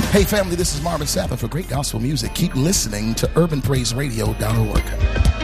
Hey, family, this is Marvin Sapp for great gospel music. Keep listening to urbanpraiseradio.org.